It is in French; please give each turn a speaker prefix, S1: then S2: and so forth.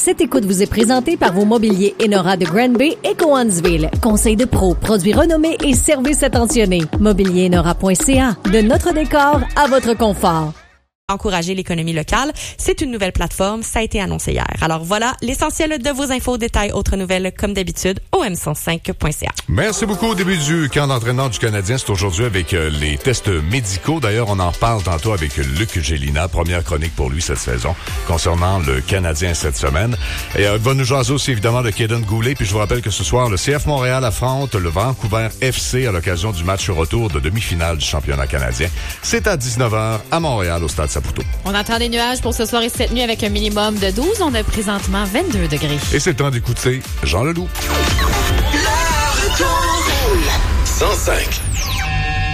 S1: Cette écoute vous est présentée par vos mobiliers Enora de Granby et Cowansville. Conseil de pro, produits renommés et services attentionnés. Mobilierinora.ca. De notre décor à votre confort.
S2: Encourager l'économie locale, c'est une nouvelle plateforme, ça a été annoncé hier. Alors voilà, l'essentiel de vos infos, détails, autres nouvelles, comme d'habitude, au m105.ca.
S3: Merci beaucoup. Au début du camp d'entraînement du Canadien, c'est aujourd'hui avec les tests médicaux. D'ailleurs, on en parle tantôt avec Luc Gélina, première chronique pour lui cette saison, concernant le Canadien cette semaine. Et il va nous jaser aussi évidemment de Kaden Goulet. Puis je vous rappelle que ce soir, le CF Montréal affronte le Vancouver FC à l'occasion du match retour de demi-finale du championnat canadien. C'est à 19h à Montréal, au Stade Saputo.
S4: On attend des nuages pour ce soir et cette nuit avec un minimum de 12. On a présentement 22 degrés.
S3: Et c'est le temps d'écouter Jean Leloup.
S5: Le retour 105.